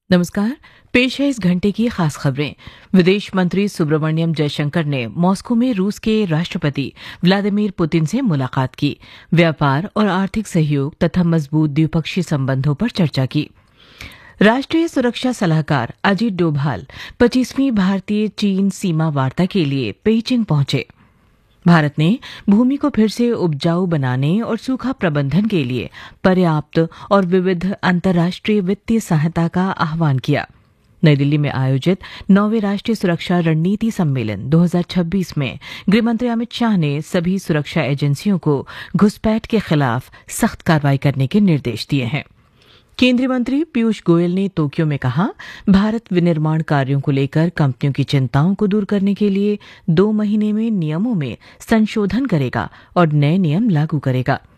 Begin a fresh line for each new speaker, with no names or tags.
नमस्कार। पेश है इस घंटे की खास खबरें। विदेश मंत्री सुब्रमण्यम जयशंकर ने मॉस्को में रूस के राष्ट्रपति व्लादिमीर पुतिन से मुलाकात की। व्यापार और आर्थिक सहयोग तथा मजबूत द्विपक्षीय संबंधों पर चर्चा की। राष्ट्रीय सुरक्षा सलाहकार अजीत डोभाल 25वीं भारतीय चीन सीमा वार्ता के लिए पेइचिंग पहुंचे। भारत ने भूमि को फिर से उपजाऊ बनाने और सूखा प्रबंधन के लिए पर्याप्त और विविध अंतर्राष्ट्रीय वित्तीय सहायता का आह्वान किया। नई दिल्ली में आयोजित 9वें राष्ट्रीय सुरक्षा रणनीति सम्मेलन 2026 में गृहमंत्री अमित शाह ने सभी सुरक्षा एजेंसियों को घुसपैठ के खिलाफ सख्त कार्रवाई करने के निर्देश दिए हैं। केंद्रीय मंत्री पीयूष गोयल ने टोक्यो में कहा, भारत विनिर्माण कार्यों को लेकर कंपनियों की चिंताओं को दूर करने के लिए 2 महीने में नियमों में संशोधन करेगा और नए नियम लागू करेगा।